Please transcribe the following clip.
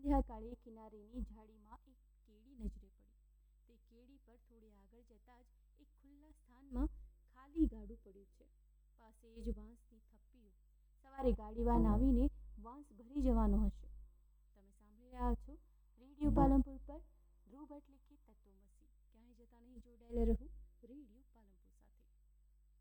સંધ્યાકાળે કિનારેની ઝાડીમાં એક કેડી નજરે પડી. તે કેડી પર થોડે આગળ જતાં જ એક ખુલ્લા સ્થાનમાં ખાલી ગાડું પડ્યું છે. પાસે જ વાંસની થપ્પીઓ. સવારે ગાડીવાન આવીને વાંસ ભરી જવાનો હશે. તમે સાંભળી રહ્યા છો રેડિયો પાલનપુર પર ધ્રુવ ભટ્ટ લિખિત તત્વમસી. ક્યાંય જતા નહીં, જોડાયેલા રહો રેડિયો પાલનપુર.